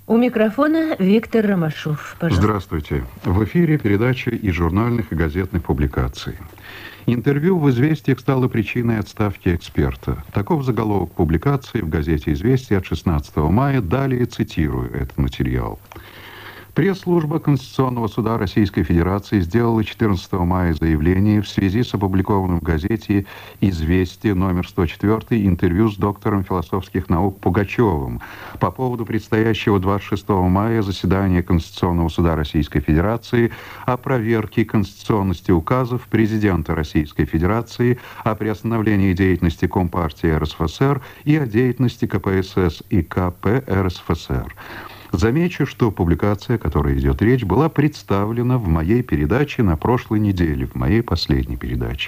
У микрофона Виктор Ромашов. Пожалуйста. Здравствуйте. В эфире передача и журнальных, и газетных публикаций. Интервью в «Известиях» стало причиной отставки эксперта. Таков заголовок публикации в газете «Известия» от 16 мая. Далее цитирую этот материал. Пресс-служба Конституционного суда Российской Федерации сделала 14 мая заявление в связи с опубликованным в газете «Известия» номер 104 интервью с доктором философских наук Пугачевым по поводу предстоящего 26 мая заседания Конституционного суда Российской Федерации о проверке конституционности указов президента Российской Федерации о приостановлении деятельности Компартии РСФСР и о деятельности КПСС и КП РСФСР. Замечу, что публикация, о которой идет речь, была представлена в моей передаче на прошлой неделе, в моей последней передаче.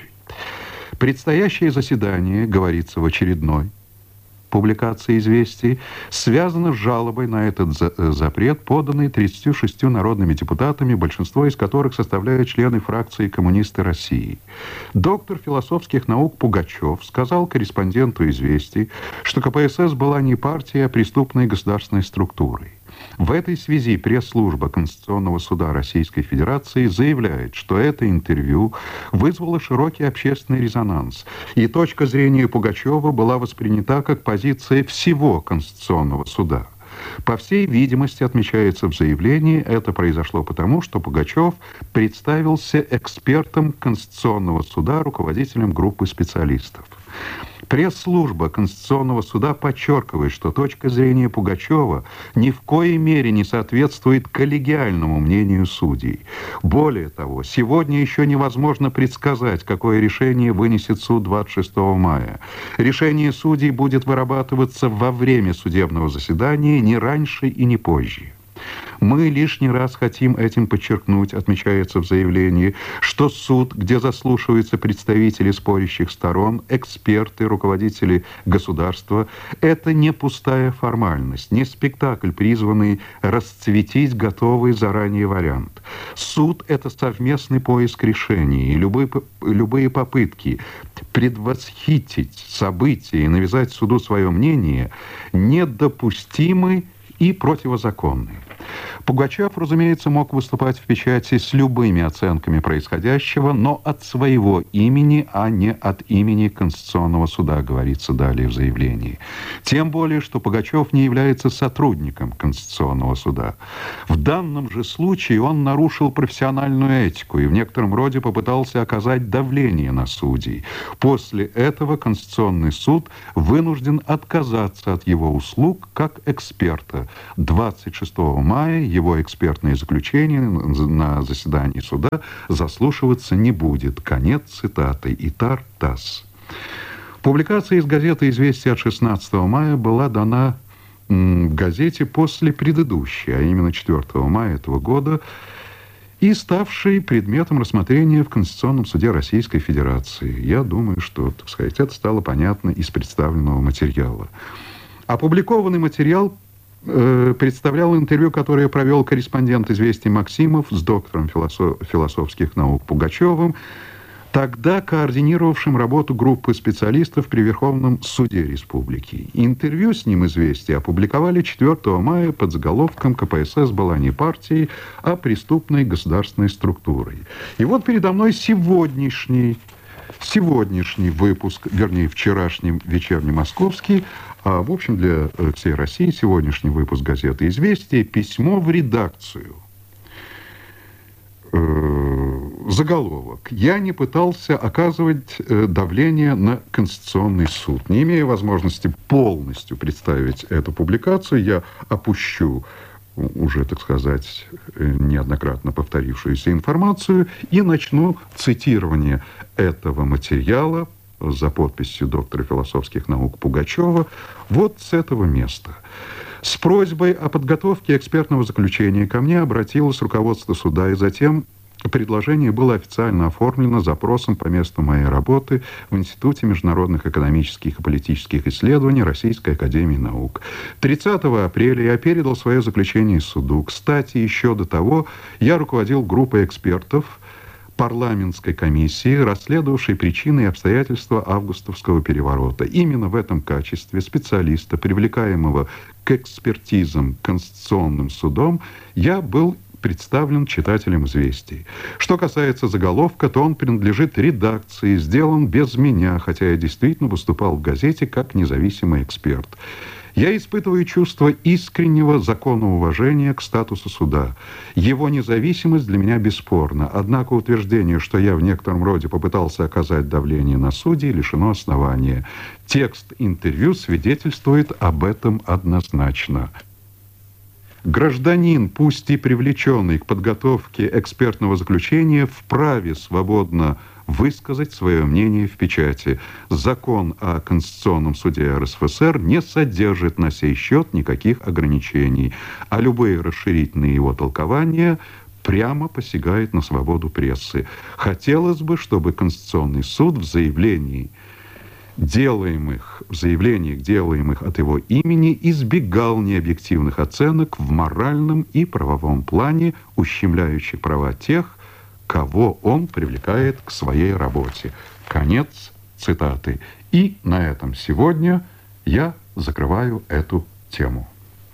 Предстоящее заседание, говорится в очередной публикации «Известий», связано с жалобой на этот запрет, поданной 36 народными депутатами, большинство из которых составляют члены фракции «Коммунисты России». Доктор философских наук Пугачев сказал корреспонденту «Известий», что КПСС была не партией, а преступной государственной структурой. В этой связи пресс-служба Конституционного суда Российской Федерации заявляет, что это интервью вызвало широкий общественный резонанс, и точка зрения Пугачева была воспринята как позиция всего Конституционного суда. По всей видимости, отмечается в заявлении, это произошло потому, что Пугачев представился экспертом Конституционного суда, руководителем группы специалистов. Пресс-служба Конституционного суда подчеркивает, что точка зрения Пугачева ни в коей мере не соответствует коллегиальному мнению судей. Более того, сегодня еще невозможно предсказать, какое решение вынесет суд 26 мая. Решение судей будет вырабатываться во время судебного заседания не раньше и не позже. Мы лишний раз хотим этим подчеркнуть, отмечается в заявлении, что суд, где заслушиваются представители спорящих сторон, эксперты, руководители государства, это не пустая формальность, не спектакль, призванный расцветить готовый заранее вариант. Суд – это совместный поиск решений, и любые попытки предвосхитить события и навязать суду свое мнение недопустимы и противозаконны. Пугачев, разумеется, мог выступать в печати с любыми оценками происходящего, но от своего имени, а не от имени Конституционного суда, говорится далее в заявлении. Тем более, что Пугачев не является сотрудником Конституционного суда. В данном же случае он нарушил профессиональную этику и в некотором роде попытался оказать давление на судей. После этого Конституционный суд вынужден отказаться от его услуг как эксперта. 26 мая его экспертное заключение на заседании суда заслушиваться не будет. Конец цитаты. Итар ТАСС. Публикация из газеты «Известия» от 16 мая была дана в газете после предыдущей, а именно 4 мая этого года, и ставшей предметом рассмотрения в Конституционном суде Российской Федерации. Я думаю, что, так сказать, это стало понятно из представленного материала. Опубликованный материал представлял интервью, которое провел корреспондент «Известий» Максимов с доктором философских наук Пугачевым, тогда координировавшим работу группы специалистов при Верховном суде Республики. Интервью с ним «Известия» опубликовали 4 мая под заголовком «КПСС была не партией, а преступной государственной структурой». И вот передо мной сегодняшний выпуск, вернее, вчерашний вечерний московский, а в общем для всей России сегодняшний выпуск газеты «Известия», письмо в редакцию. Заголовок. Я не пытался оказывать давление на Конституционный суд. Не имея возможности полностью представить эту публикацию, я опущу уже, так сказать, неоднократно повторившуюся информацию и начну цитирование этого материала за подписью доктора философских наук Пугачева вот с этого места. С просьбой о подготовке экспертного заключения ко мне обратилось руководство суда, и затем предложение было официально оформлено запросом по месту моей работы в Институте международных экономических и политических исследований Российской академии наук. 30 апреля я передал свое заключение суду. Кстати, еще до того я руководил группой экспертов парламентской комиссии, расследовавшей причины и обстоятельства августовского переворота. Именно в этом качестве специалиста, привлекаемого к экспертизам Конституционным судом, я был представлен читателям «Известий». Что касается заголовка, то он принадлежит редакции, сделан без меня, хотя я действительно выступал в газете как независимый эксперт. Я испытываю чувство искреннего законоуважения к статусу суда. Его независимость для меня бесспорна. Однако утверждение, что я в некотором роде попытался оказать давление на судей, лишено основания. Текст интервью свидетельствует об этом однозначно. Гражданин, пусть и привлеченный к подготовке экспертного заключения, вправе свободно высказать свое мнение в печати. Закон о Конституционном суде РСФСР не содержит на сей счет никаких ограничений, а любые расширительные его толкования прямо посягают на свободу прессы. Хотелось бы, чтобы Конституционный суд в заявлениях, делаемых от его имени, избегал необъективных оценок в моральном и правовом плане, ущемляющих права тех, кого он привлекает к своей работе. Конец цитаты. И на этом сегодня я закрываю эту тему.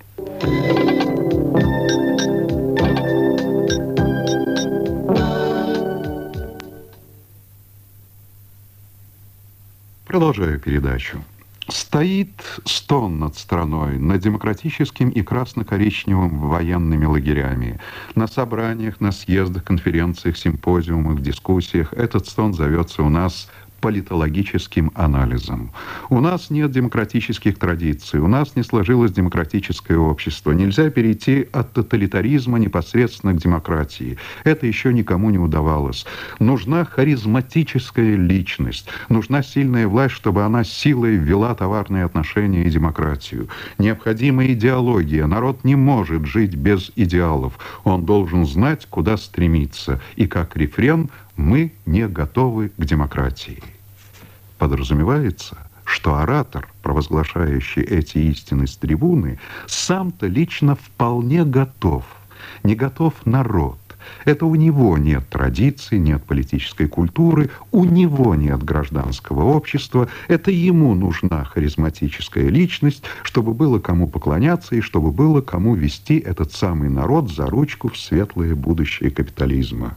Продолжаю передачу. Стоит стон над страной, над демократическим и красно-коричневым военными лагерями. На собраниях, на съездах, конференциях, симпозиумах, дискуссиях этот стон зовется у нас политологическим анализом. У нас нет демократических традиций, у нас не сложилось демократическое общество. Нельзя перейти от тоталитаризма непосредственно к демократии. Это еще никому не удавалось. Нужна харизматическая личность, нужна сильная власть, чтобы она силой ввела товарные отношения и демократию. Необходима идеология. Народ не может жить без идеалов. Он должен знать, куда стремиться. И как рефрен «Мы не готовы к демократии». Подразумевается, что оратор, провозглашающий эти истины с трибуны, сам-то лично вполне готов. Не готов народ. Это у него нет традиций, нет политической культуры, у него нет гражданского общества. Это ему нужна харизматическая личность, чтобы было кому поклоняться и чтобы было кому вести этот самый народ за ручку в светлое будущее капитализма.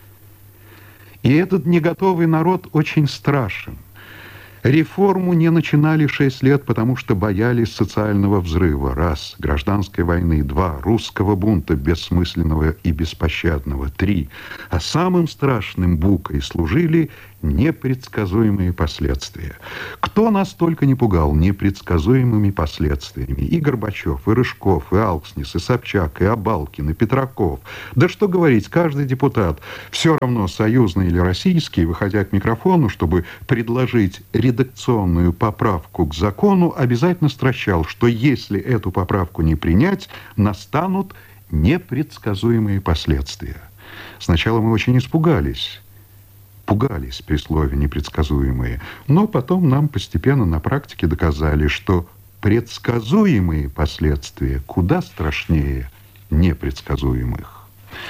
И этот неготовый народ очень страшен. Реформу не начинали 6 лет, потому что боялись социального взрыва. Раз, гражданской войны. 2, русского бунта бессмысленного и беспощадного. 3, а самым страшным букой служили непредсказуемые последствия. Кто нас только не пугал непредсказуемыми последствиями? И Горбачев, и Рыжков, и Алкснис, и Собчак, и Абалкин, и Петраков. Да что говорить, каждый депутат, все равно союзный или российский, выходя к микрофону, чтобы предложить редакционную поправку к закону, обязательно стращал, что если эту поправку не принять, настанут непредсказуемые последствия. Сначала мы очень испугались. Пугались при слове «непредсказуемые», но потом нам постепенно на практике доказали, что предсказуемые последствия куда страшнее непредсказуемых.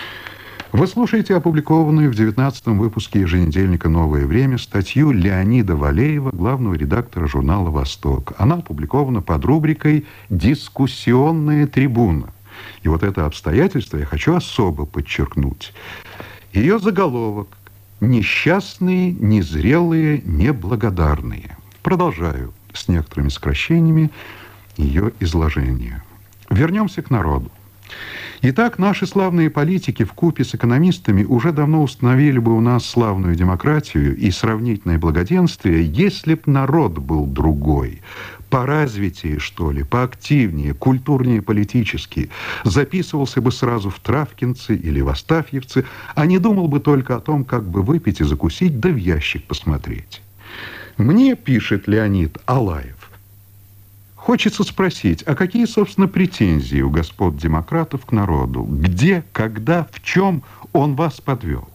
Вы слушаете опубликованную в 19-м выпуске еженедельника «Новое время» статью Леонида Валеева, главного редактора журнала «Восток». Она опубликована под рубрикой «Дискуссионная трибуна». И вот это обстоятельство я хочу особо подчеркнуть. Ее заголовок «Несчастные, незрелые, неблагодарные». Продолжаю с некоторыми сокращениями ее изложение. Вернемся к народу. Итак, наши славные политики вкупе с экономистами уже давно установили бы у нас славную демократию и сравнительное благоденствие, если б народ был другой, поразвитее, что ли, поактивнее, культурнее политически, записывался бы сразу в травкинцы или в астафьевцы, а не думал бы только о том, как бы выпить и закусить, да в ящик посмотреть. Мне, пишет Леонид Алаев, хочется спросить, а какие, собственно, претензии у господ демократов к народу? Где, когда, в чем он вас подвел?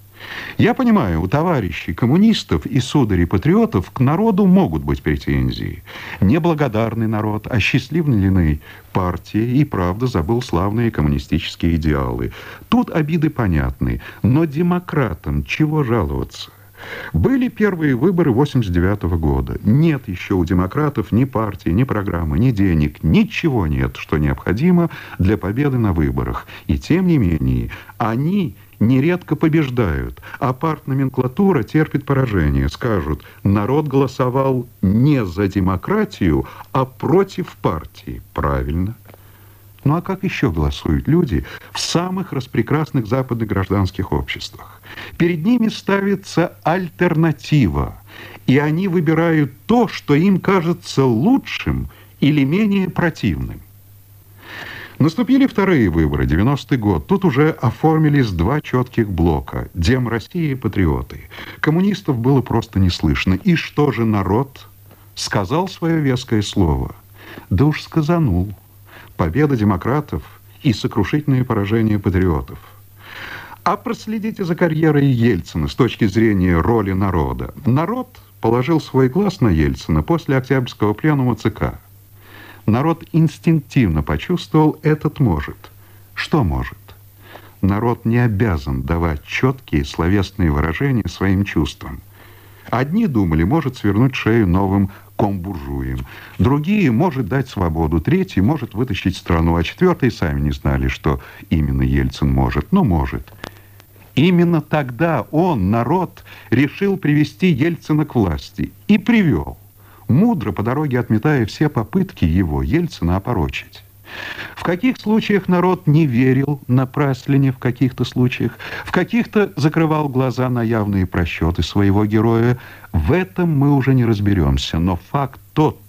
Я понимаю, у товарищей коммунистов и сударей-патриотов к народу могут быть претензии. Неблагодарный народ, осчастливленный партией и правда забыл славные коммунистические идеалы. Тут обиды понятны, но демократам чего жаловаться? Были первые выборы 89 года. Нет еще у демократов ни партии, ни программы, ни денег, ничего нет, что необходимо для победы на выборах. И тем не менее, они нередко побеждают, а партноменклатура терпит поражение. Скажут, народ голосовал не за демократию, а против партии. Правильно. Ну а как еще голосуют люди в самых распрекрасных западных гражданских обществах? Перед ними ставится альтернатива, и они выбирают то, что им кажется лучшим или менее противным. Наступили вторые выборы, 90-й год. Тут уже оформились два четких блока – Дем России и Патриоты. Коммунистов было просто не слышно. И что же народ? Сказал свое веское слово. Да уж сказанул. Победа демократов и сокрушительное поражение патриотов. А проследите за карьерой Ельцина с точки зрения роли народа. Народ положил свой глаз на Ельцина после Октябрьского пленума ЦК. Народ инстинктивно почувствовал, этот может. Что может? Народ не обязан давать четкие словесные выражения своим чувствам. Одни думали, может свернуть шею новым комбуржуям, другие может дать свободу, третий может вытащить страну, а четвертые сами не знали, что именно Ельцин может, но может. Именно тогда он, народ, решил привести Ельцина к власти и привел, мудро по дороге отметая все попытки его, Ельцина, опорочить. В каких случаях народ не верил напраслине, в каких-то случаях, в каких-то закрывал глаза на явные просчеты своего героя, в этом мы уже не разберемся. Но факт тот,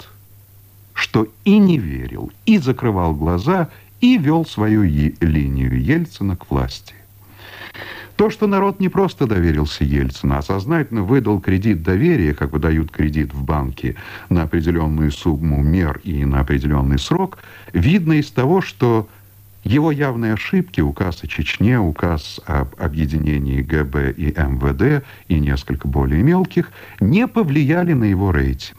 что и не верил, и закрывал глаза, и вел свою линию Ельцина к власти. То, что народ не просто доверился Ельцину, а сознательно выдал кредит доверия, как выдают кредит в банке, на определенную сумму мер и на определенный срок, видно из того, что его явные ошибки, указ о Чечне, указ об объединении ГБ и МВД и несколько более мелких, не повлияли на его рейтинг.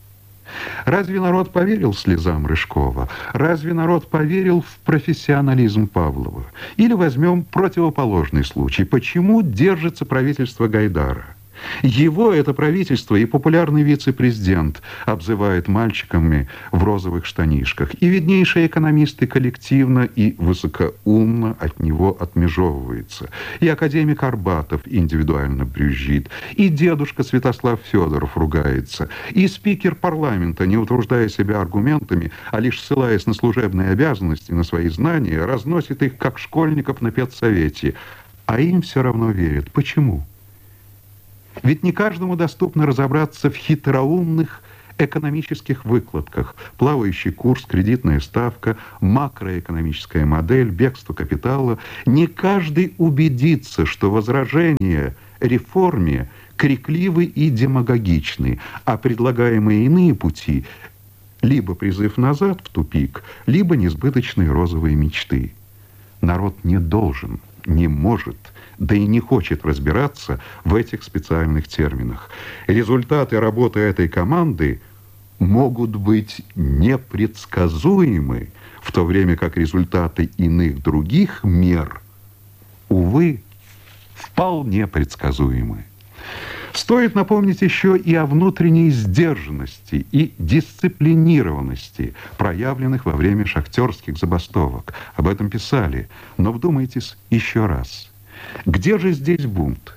Разве народ поверил слезам Рыжкова? Разве народ поверил в профессионализм Павлова? Или возьмем противоположный случай. Почему держится правительство Гайдара? Его это правительство и популярный вице-президент обзывают мальчиками в розовых штанишках. И виднейшие экономисты коллективно и высокоумно от него отмежевываются. И академик Арбатов индивидуально брюзжит. И дедушка Святослав Федоров ругается. И спикер парламента, не утруждая себя аргументами, а лишь ссылаясь на служебные обязанности, на свои знания, разносит их, как школьников на педсовете. А им все равно верят. Почему? Ведь не каждому доступно разобраться в хитроумных экономических выкладках. Плавающий курс, кредитная ставка, макроэкономическая модель, бегство капитала. Не каждый убедится, что возражения реформе крикливы и демагогичны, а предлагаемые иные пути либо призыв назад в тупик, либо несбыточные розовые мечты. Народ не должен, не может, да и не хочет разбираться в этих специальных терминах. Результаты работы этой команды могут быть непредсказуемы, в то время как результаты иных других мер, увы, вполне предсказуемы. Стоит напомнить еще и о внутренней сдержанности и дисциплинированности, проявленных во время шахтерских забастовок. Об этом писали, но вдумайтесь еще раз. Где же здесь бунт?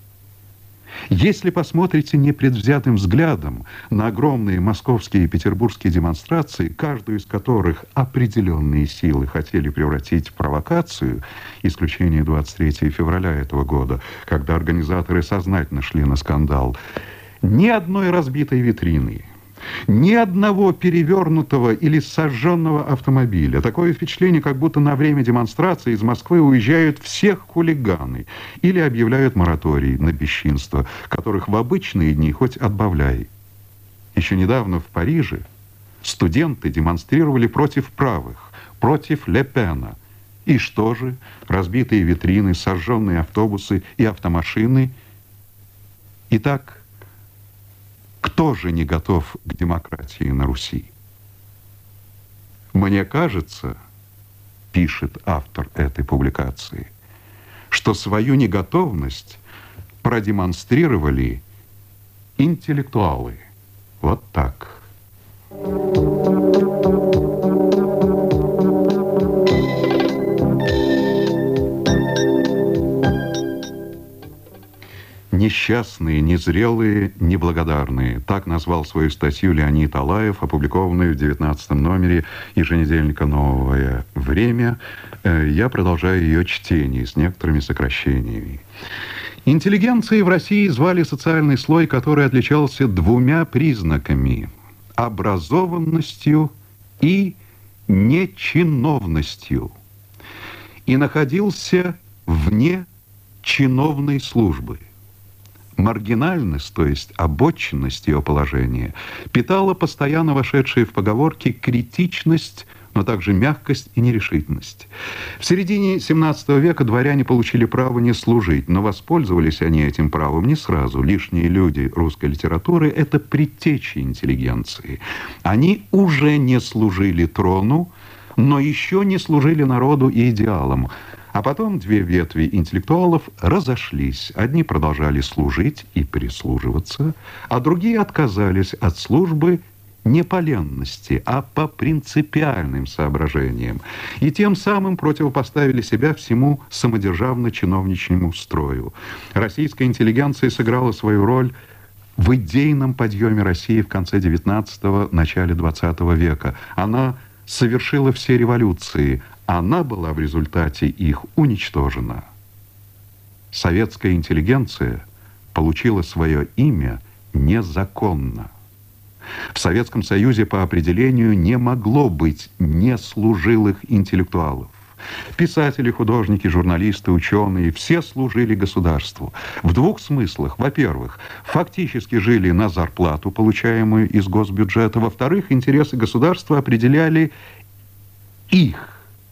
Если посмотрите непредвзятым взглядом на огромные московские и петербургские демонстрации, каждую из которых определенные силы хотели превратить в провокацию, исключение 23 февраля этого года, когда организаторы сознательно шли на скандал, ни одной разбитой витрины, ни одного перевернутого или сожженного автомобиля. Такое впечатление, как будто на время демонстрации из Москвы уезжают всех хулиганы или объявляют мораторий на бесчинство, которых в обычные дни хоть отбавляй. Еще недавно в Париже студенты демонстрировали против правых, против Ле Пена. И что же? Разбитые витрины, сожженные автобусы и автомашины. Итак, кто же не готов к демократии на Руси? Мне кажется, пишет автор этой публикации, что свою неготовность продемонстрировали интеллектуалы. Вот так. «Несчастные, незрелые, неблагодарные». Так назвал свою статью Леонид Алаев, опубликованную в 19 номере еженедельника «Новое время». Я продолжаю ее чтение с некоторыми сокращениями. Интеллигенцией в России звали социальный слой, который отличался двумя признаками – образованностью и нечиновностью, и находился вне чиновной службы. Маргинальность, то есть обочинность ее положения, питала постоянно вошедшие в поговорки критичность, но также мягкость и нерешительность. В середине XVII века дворяне получили право не служить, но воспользовались они этим правом не сразу. Лишние люди русской литературы – это предтечи интеллигенции. Они уже не служили трону, но еще не служили народу и идеалам. А потом две ветви интеллектуалов разошлись. Одни продолжали служить и прислуживаться, а другие отказались от службы не по ленности, а по принципиальным соображениям. И тем самым противопоставили себя всему самодержавно-чиновничьему строю. Российская интеллигенция сыграла свою роль в идейном подъеме России в конце XIX – начале XX века. Она совершила все революции. Она была в результате их уничтожена. Советская интеллигенция получила свое имя незаконно. В Советском Союзе по определению не могло быть неслужилых интеллектуалов. Писатели, художники, журналисты, ученые – все служили государству. В двух смыслах. Во-первых, фактически жили на зарплату, получаемую из госбюджета. Во-вторых, интересы государства определяли их.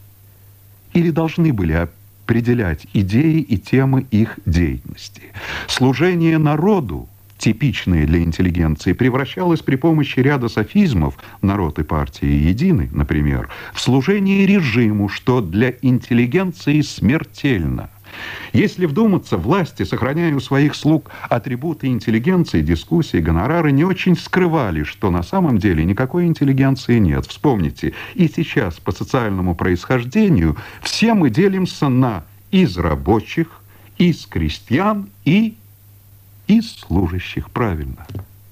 Или должны были определять идеи и темы их деятельности. Служение народу, типичное для интеллигенции, превращалось при помощи ряда софизмов «народ и партии едины», например, в служение режиму, что для интеллигенции смертельно. Если вдуматься, власти, сохраняя у своих слуг атрибуты интеллигенции, дискуссии, гонорары, не очень скрывали, что на самом деле никакой интеллигенции нет. Вспомните, и сейчас по социальному происхождению все мы делимся на из рабочих, из крестьян и из служащих, правильно.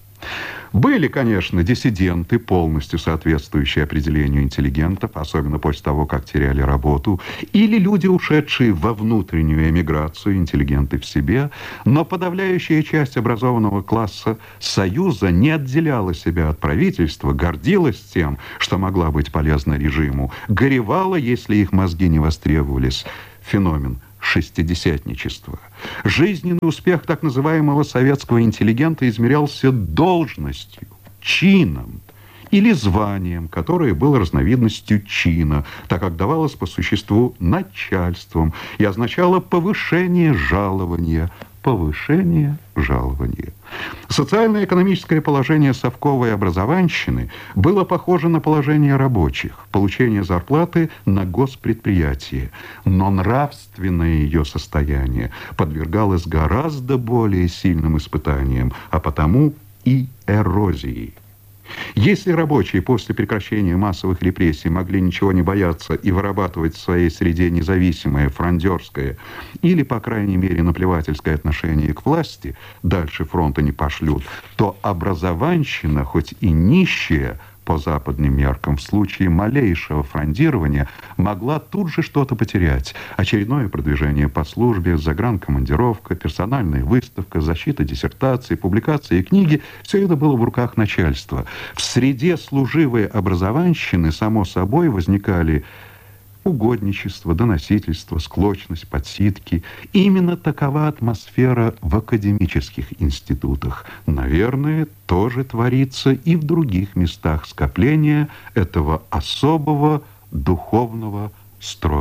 Были, конечно, диссиденты, полностью соответствующие определению интеллигентов, особенно после того, как теряли работу, или люди, ушедшие во внутреннюю эмиграцию, интеллигенты в себе, но подавляющая часть образованного класса Союза не отделяла себя от правительства, гордилась тем, что могла быть полезна режиму, горевала, если их мозги не востребовались. Феномен шестидесятничества. Жизненный успех так называемого советского интеллигента измерялся должностью, чином или званием, которое было разновидностью чина, так как давалось по существу начальством и означало повышение жалования. Повышение жалования. Социально-экономическое положение совковой образованщины было похоже на положение рабочих, получение зарплаты на госпредприятии, но нравственное ее состояние подвергалось гораздо более сильным испытаниям, а потому и эрозии. Если рабочие после прекращения массовых репрессий могли ничего не бояться и вырабатывать в своей среде независимое, фрондерское или, по крайней мере, наплевательское отношение к власти, дальше фронта не пошлют, то образованщина, хоть и нищая, по западным меркам, в случае малейшего фрондирования могла тут же что-то потерять. Очередное продвижение по службе, загранкомандировка, персональная выставка, защита диссертации, публикации и книги – все это было в руках начальства. В среде служивой образованщины, само собой, возникали угодничество, доносительство, склочность, подсидки. Именно такова атмосфера в академических институтах. Наверное, тоже творится и в других местах скопления этого особого духовного строя.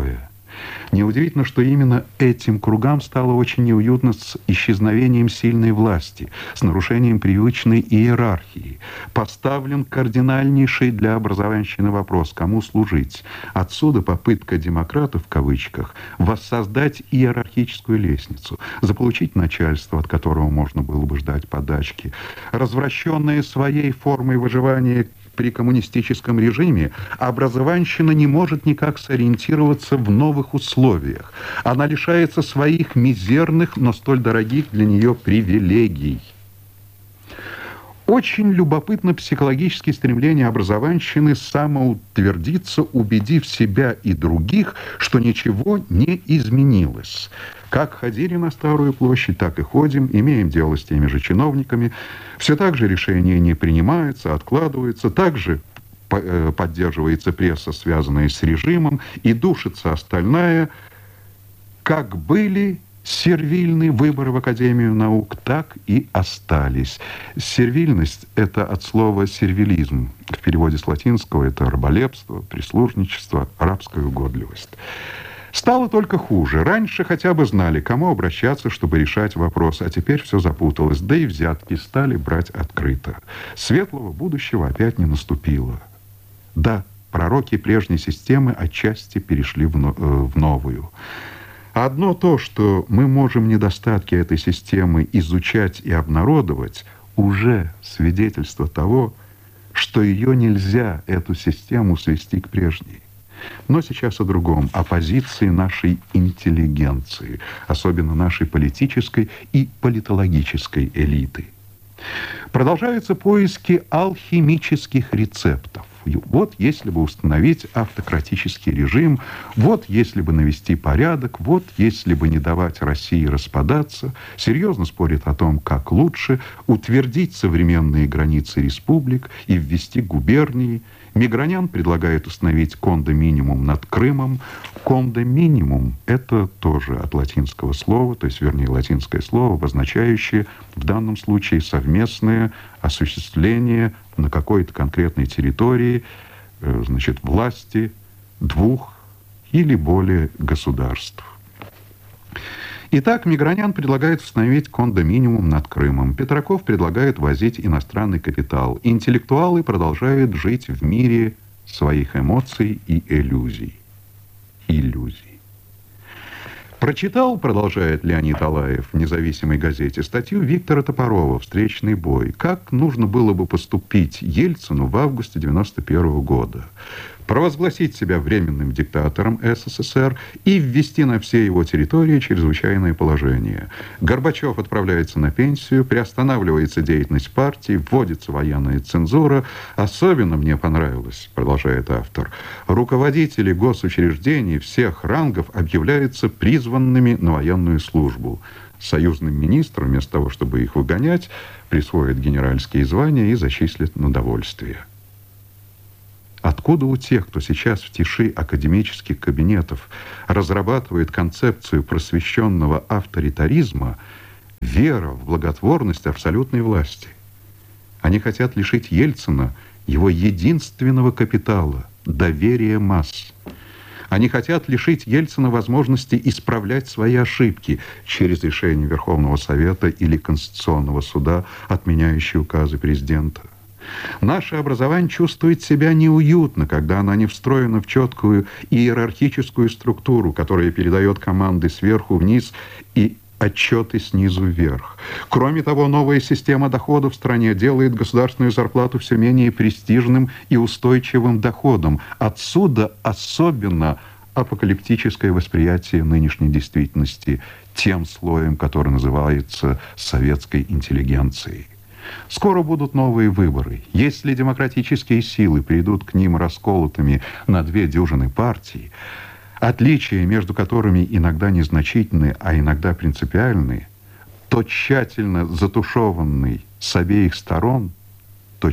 Неудивительно, что именно этим кругам стало очень неуютно с исчезновением сильной власти, с нарушением привычной иерархии. Поставлен кардинальнейший для образованщины вопрос, кому служить. Отсюда попытка демократов, в кавычках, воссоздать иерархическую лестницу, заполучить начальство, от которого можно было бы ждать подачки. Развращенная своей формой выживания при коммунистическом режиме, образованщина не может никак сориентироваться в новых условиях. Она лишается своих мизерных, но столь дорогих для нее привилегий. Очень любопытно психологические стремления образованщины самоутвердиться, убедив себя и других, что ничего не изменилось. Как ходили на Старую площадь, так и ходим, имеем дело с теми же чиновниками. Все так же решения не принимаются, откладываются, также поддерживается пресса, связанная с режимом, и душится остальная. Как были сервильны выборы в Академию наук, так и остались. Сервильность – это от слова сервилизм. В переводе с латинского это раболепство, прислужничество, рабская угодливость. Стало только хуже. Раньше хотя бы знали, к кому обращаться, чтобы решать вопрос, а теперь все запуталось, да и взятки стали брать открыто. Светлого будущего опять не наступило. Да, пророки прежней системы отчасти перешли в новую. Одно то, что мы можем недостатки этой системы изучать и обнародовать, уже свидетельство того, что ее нельзя, эту систему, свести к прежней. Но сейчас о другом, о позиции нашей интеллигенции, особенно нашей политической и политологической элиты. Продолжаются поиски алхимических рецептов. Вот если бы установить автократический режим, вот если бы навести порядок, вот если бы не давать России распадаться, серьезно спорят о том, как лучше утвердить современные границы республик и ввести губернии. Мигранян предлагает установить кондо-минимум над Крымом. Кондо-минимум – это тоже от латинского слова, то есть, вернее, латинское слово, обозначающее в данном случае совместное осуществление на какой-то конкретной территории, значит, власти двух или более государств. Итак, Мигранян предлагает установить кондо-минимум над Крымом. Петраков предлагает возить иностранный капитал. Интеллектуалы продолжают жить в мире своих эмоций и иллюзий. Прочитал, продолжает Леонид Алаев в «Независимой газете», статью Виктора Топорова «Встречный бой». Как нужно было бы поступить Ельцину в августе 1991 года? Провозгласить себя временным диктатором СССР и ввести на все его территории чрезвычайное положение. Горбачев отправляется на пенсию, приостанавливается деятельность партии, вводится военная цензура. Особенно мне понравилось, продолжает автор, руководители госучреждений всех рангов объявляются призванными на военную службу. Союзным министрам, вместо того, чтобы их выгонять, присвоят генеральские звания и зачислят на довольствие. Откуда у тех, кто сейчас в тиши академических кабинетов разрабатывает концепцию просвещенного авторитаризма, вера в благотворность абсолютной власти? Они хотят лишить Ельцина его единственного капитала – доверия масс. Они хотят лишить Ельцина возможности исправлять свои ошибки через решение Верховного Совета или Конституционного суда, отменяющие указы президента. Наше образование чувствует себя неуютно, когда оно не встроено в четкую иерархическую структуру, которая передает команды сверху вниз и отчеты снизу вверх. Кроме того, новая система доходов в стране делает государственную зарплату все менее престижным и устойчивым доходом. Отсюда особенно апокалиптическое восприятие нынешней действительности тем слоем, который называется советской интеллигенцией. Скоро будут новые выборы. Если демократические силы придут к ним расколотыми на две дюжины партий, отличия между которыми иногда незначительны, а иногда принципиальны, то тщательно затушеванные с обеих сторон, это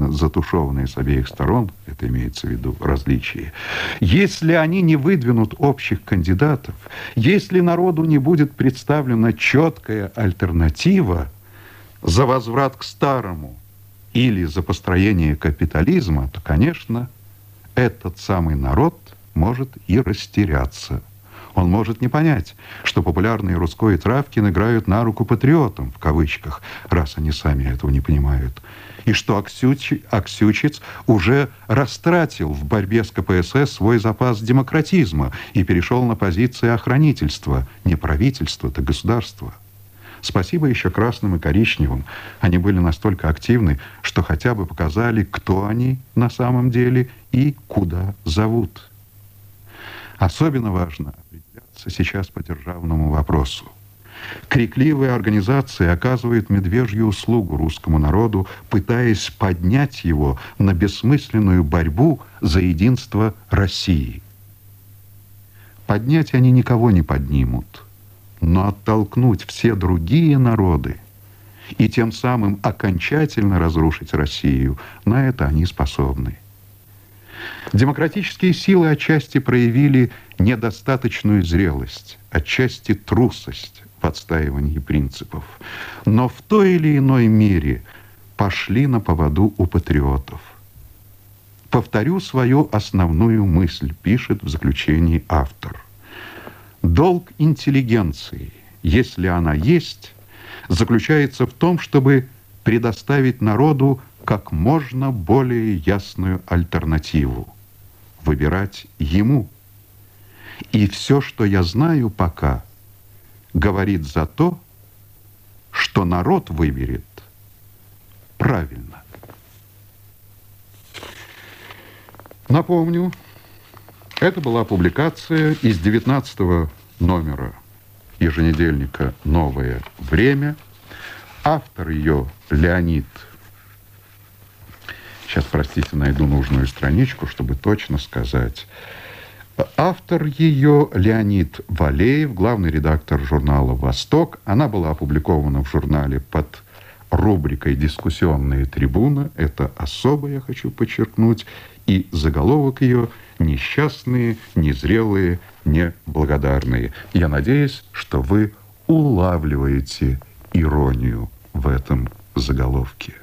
имеется в виду различия, если они не выдвинут общих кандидатов, если народу не будет представлена четкая альтернатива за возврат к старому или за построение капитализма, то, конечно, этот самый народ может и растеряться. Он может не понять, что популярные Руско и Травкин играют на руку патриотам, в кавычках, раз они сами этого не понимают. И что Аксючиц уже растратил в борьбе с КПСС свой запас демократизма и перешел на позиции охранительства, не правительства, а государства. Спасибо еще красным и коричневым. Они были настолько активны, что хотя бы показали, кто они на самом деле и куда зовут. Особенно важно определяться сейчас по державному вопросу. Крикливые организации оказывают медвежью услугу русскому народу, пытаясь поднять его на бессмысленную борьбу за единство России. Поднять они никого не поднимут, но оттолкнуть все другие народы и тем самым окончательно разрушить Россию, на это они способны. Демократические силы отчасти проявили недостаточную зрелость, отчасти трусость в отстаивании принципов, но в той или иной мере пошли на поводу у патриотов. Повторю свою основную мысль, пишет в заключении автор. Долг интеллигенции, если она есть, заключается в том, чтобы предоставить народу как можно более ясную альтернативу, выбирать ему. И все, что я знаю пока, говорит за то, что народ выберет правильно. Напомню, это была публикация из 19-го номера еженедельника «Новое время». Автор ее Леонид. Сейчас, простите, найду нужную страничку, чтобы точно сказать. Автор ее Леонид Валеев, главный редактор журнала «Восток». Она была опубликована в журнале под рубрикой «Дискуссионные трибуны». Это особо я хочу подчеркнуть. И заголовок ее «Несчастные, незрелые, неблагодарные». Я надеюсь, что вы улавливаете иронию в этом заголовке.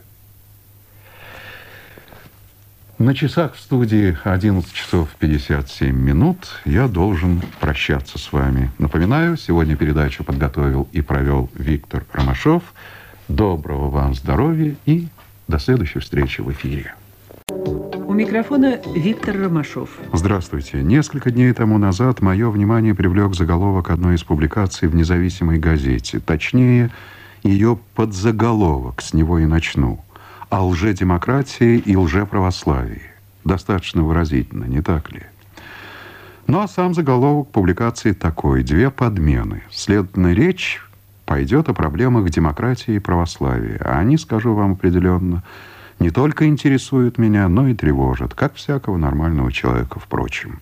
На часах в студии 11 часов 57 минут. Я должен прощаться с вами. Напоминаю, сегодня передачу подготовил и провел Виктор Ромашов. Доброго вам здоровья и до следующей встречи в эфире. У микрофона Виктор Ромашов. Здравствуйте. Несколько дней тому назад мое внимание привлек заголовок одной из публикаций в независимой газете. Точнее, ее подзаголовок, с него и начну. О лжедемократии и лжеправославии. Достаточно выразительно, не так ли? Ну а сам заголовок публикации такой: две подмены. Следовательно, речь пойдет о проблемах демократии и православия. А они, скажу вам определенно, не только интересуют меня, но и тревожат, как всякого нормального человека, впрочем.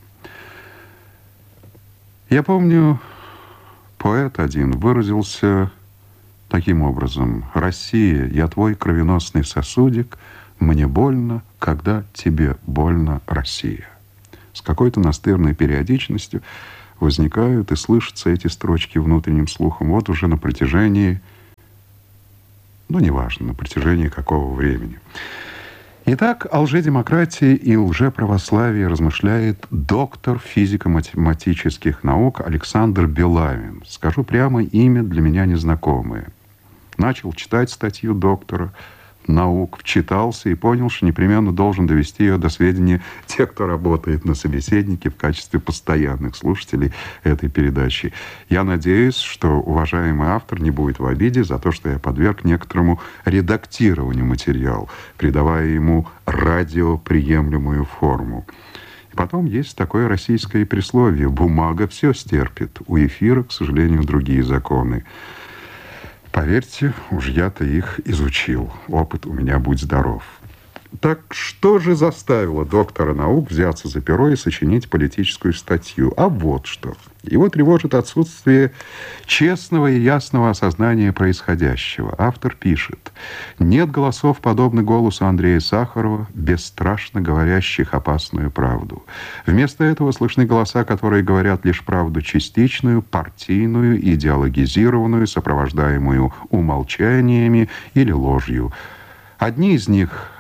Я помню, поэт один выразился таким образом: «Россия, я твой кровеносный сосудик, мне больно, когда тебе больно, Россия». С какой-то настырной периодичностью возникают и слышатся эти строчки внутренним слухом вот уже на протяжении, неважно, на протяжении какого времени. Итак, о лжедемократии и лжеправославии размышляет доктор физико-математических наук Александр Белавин. Скажу прямо, имя для меня незнакомое. Начал читать статью доктора наук, вчитался и понял, что непременно должен довести ее до сведения тех, кто работает на собеседнике в качестве постоянных слушателей этой передачи. Я надеюсь, что уважаемый автор не будет в обиде за то, что я подверг некоторому редактированию материала, придавая ему радиоприемлемую форму. И потом есть такое российское присловие: бумага все стерпит, у эфира, к сожалению, другие законы. Поверьте, уж я-то их изучил. Опыт у меня, будь здоров. Так что же заставило доктора наук взяться за перо и сочинить политическую статью? А вот что. Его тревожит отсутствие честного и ясного осознания происходящего. Автор пишет: «Нет голосов, подобных голосу Андрея Сахарова, бесстрашно говорящих опасную правду. Вместо этого слышны голоса, которые говорят лишь правду частичную, партийную, идеологизированную, сопровождаемую умолчаниями или ложью. Одни из них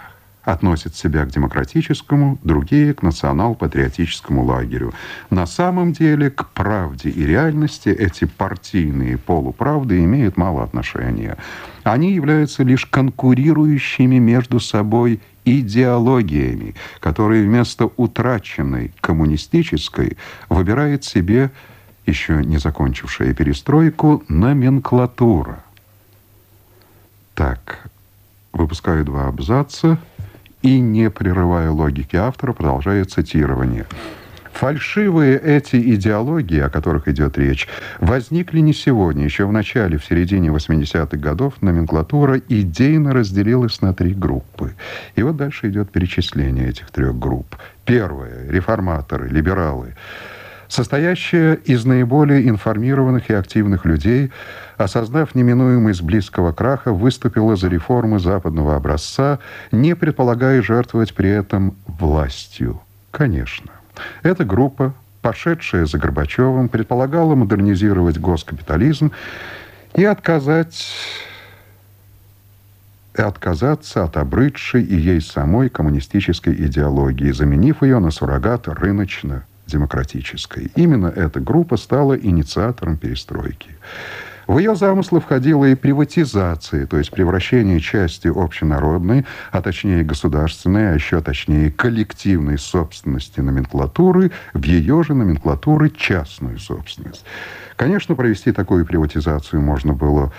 относят себя к демократическому, другие к национал-патриотическому лагерю. На самом деле к правде и реальности эти партийные полуправды имеют мало отношения. Они являются лишь конкурирующими между собой идеологиями, которые вместо утраченной коммунистической выбирает себе еще не закончившая перестройку номенклатура. Так, выпускаю 2 абзаца и, не прерывая логики автора, продолжаю цитирование. Фальшивые эти идеологии, о которых идет речь, возникли не сегодня. Еще в начале, в середине 80-х годов номенклатура идейно разделилась на 3 группы. И вот дальше идет перечисление этих 3 групп. Первое. Реформаторы, либералы, состоящая из наиболее информированных и активных людей, осознав неминуемость близкого краха, выступила за реформы западного образца, не предполагая жертвовать при этом властью. Конечно. Эта группа, пошедшая за Горбачевым, предполагала модернизировать госкапитализм и отказаться от обрыдшей и ей самой коммунистической идеологии, заменив ее на суррогат рыночно-демократической. Именно эта группа стала инициатором перестройки. В ее замыслы входила и приватизация, то есть превращение части общенародной, а точнее государственной, а еще точнее коллективной собственности номенклатуры в ее же номенклатуры частную собственность. Конечно, провести такую приватизацию можно было,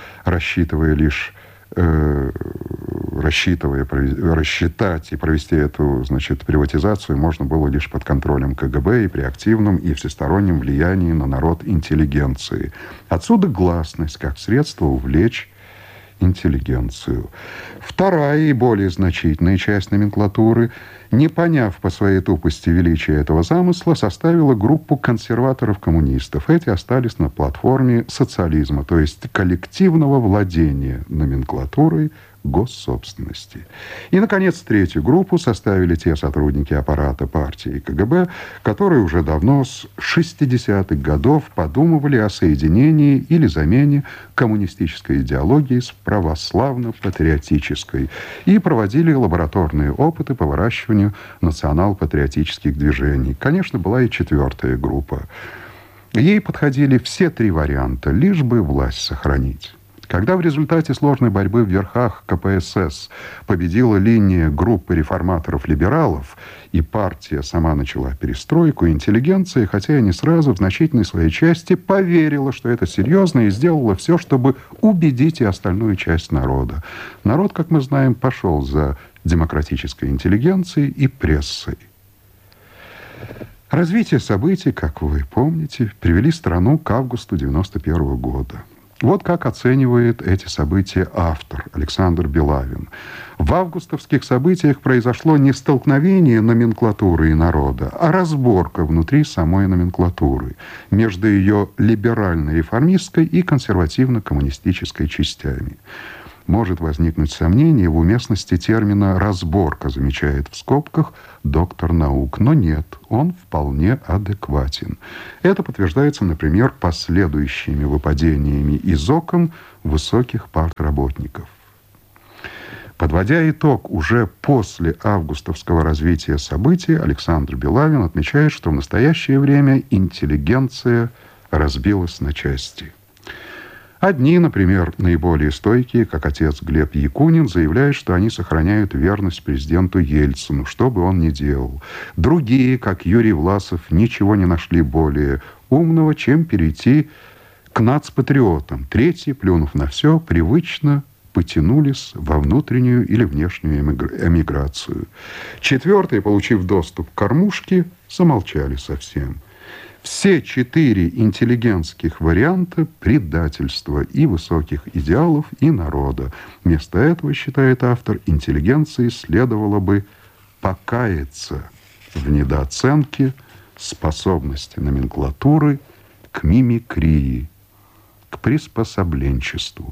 рассчитать и провести эту, приватизацию можно было лишь под контролем КГБ и при активном и всестороннем влиянии на народ интеллигенции. Отсюда гласность как средство увлечь интеллигенцию. Вторая и более значительная часть номенклатуры, не поняв по своей тупости величия этого замысла, составила группу консерваторов-коммунистов. Эти остались на платформе социализма, то есть коллективного владения номенклатурой госсобственности. И, наконец, третью группу составили те сотрудники аппарата партии и КГБ, которые уже давно с 60-х годов подумывали о соединении или замене коммунистической идеологии с православно-патриотической и проводили лабораторные опыты по выращиванию национал-патриотических движений. Конечно, была и четвертая группа. Ей подходили все 3 варианта, лишь бы власть сохранить. Когда в результате сложной борьбы в верхах КПСС победила линия группы реформаторов-либералов, и партия сама начала перестройку, интеллигенция, хотя и не сразу, в значительной своей части поверила, что это серьезно, и сделала все, чтобы убедить и остальную часть народа. Народ, как мы знаем, пошел за демократической интеллигенцией и прессой. Развитие событий, как вы помните, привели страну к августу 1991 года. Вот как оценивает эти события автор Александр Белавин. В августовских событиях произошло не столкновение номенклатуры и народа, а разборка внутри самой номенклатуры между ее либерально-реформистской и консервативно-коммунистической частями. Может возникнуть сомнение в уместности термина «разборка», замечает в скобках доктор наук. Но нет, он вполне адекватен. Это подтверждается, например, последующими выпадениями из окон высоких партработников. Подводя итог уже после августовского развития событий, Александр Белавин отмечает, что в настоящее время интеллигенция разбилась на части. Одни, например, наиболее стойкие, как отец Глеб Якунин, заявляют, что они сохраняют верность президенту Ельцину, что бы он ни делал. Другие, как Юрий Власов, ничего не нашли более умного, чем перейти к нацпатриотам. Третьи, плюнув на все, привычно потянулись во внутреннюю или внешнюю эмиграцию. Четвертые, получив доступ к кормушке, замолчали совсем. Все 4 интеллигентских варианта предательства и высоких идеалов, и народа. Вместо этого, считает автор, интеллигенции следовало бы покаяться в недооценке способности номенклатуры к мимикрии, к приспособленчеству.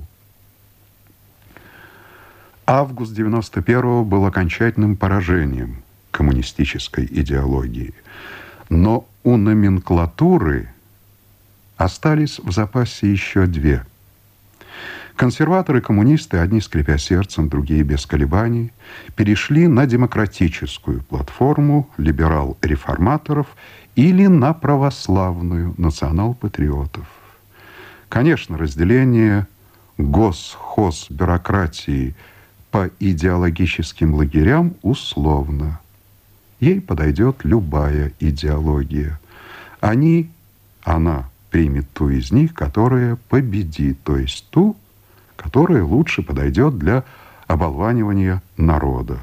Август 91-го был окончательным поражением коммунистической идеологии. Но у номенклатуры остались в запасе еще 2. Консерваторы и коммунисты, одни скрипя сердцем, другие без колебаний, перешли на демократическую платформу либерал-реформаторов или на православную национал-патриотов. Конечно, разделение гос-хос-бюрократии по идеологическим лагерям условно. Ей подойдет любая идеология. Она примет ту из них, которая победит, то есть ту, которая лучше подойдет для оболванивания народа.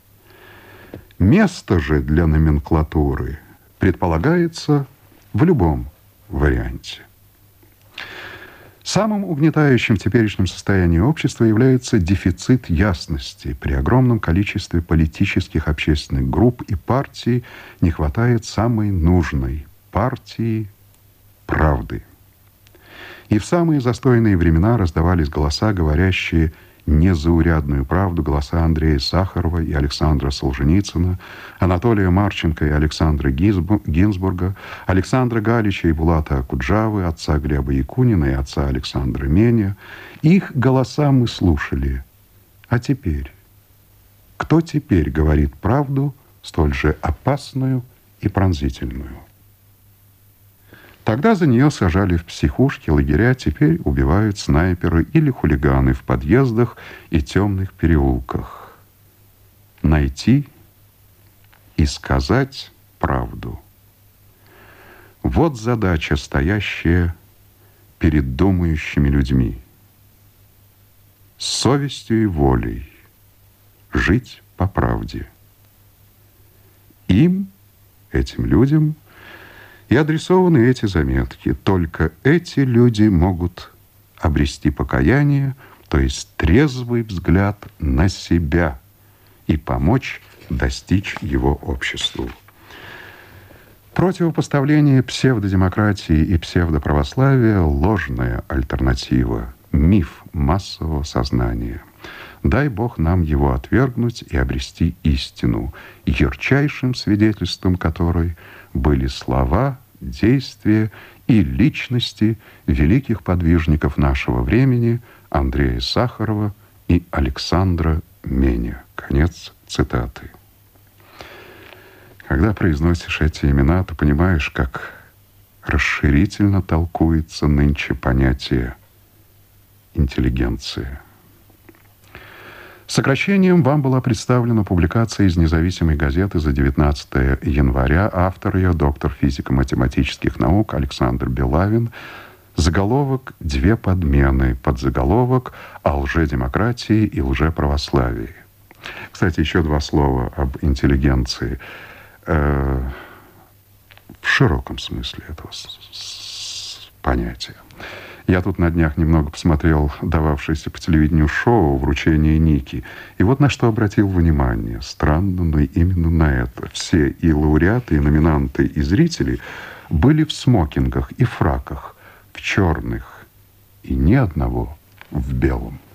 Место же для номенклатуры предполагается в любом варианте. Самым угнетающим в теперешнем состоянии общества является дефицит ясности. При огромном количестве политических общественных групп и партий не хватает самой нужной партии правды. И в самые застойные времена раздавались голоса, говорящие незаурядную правду, голоса Андрея Сахарова и Александра Солженицына, Анатолия Марченко и Александра Гинзбурга, Александра Галича и Булата Акуджавы, отца Глеба Якунина и отца Александра Меня. Их голоса мы слушали. А теперь? Кто теперь говорит правду, столь же опасную и пронзительную? Тогда за нее сажали в психушки, лагеря, теперь убивают снайперы или хулиганы в подъездах и темных переулках. Найти и сказать правду. Вот задача, стоящая перед думающими людьми. С совестью и волей жить по правде. Этим людям, и адресованы эти заметки. Только эти люди могут обрести покаяние, то есть трезвый взгляд на себя и помочь достичь его обществу. Противопоставление псевдодемократии и псевдоправославия – ложная альтернатива, миф массового сознания. Дай Бог нам его отвергнуть и обрести истину, ярчайшим свидетельством которой были слова, действия и личности великих подвижников нашего времени Андрея Сахарова и Александра Меня. Конец цитаты. Когда произносишь эти имена, ты понимаешь, как расширительно толкуется нынче понятие интеллигенция. Сокращением вам была представлена публикация из независимой газеты за 19 января. Автор ее, доктор физико-математических наук Александр Белавин. Заголовок «Две подмены». Подзаголовок «О лжедемократии и лжеправославии». Кстати, еще два слова об интеллигенции. В широком смысле этого понятия. Я тут на днях немного посмотрел дававшееся по телевидению шоу «Вручение Ники». И вот на что обратил внимание. Странно, но именно на это. Все и лауреаты, и номинанты, и зрители были в смокингах и фраках, в черных, и ни одного в белом.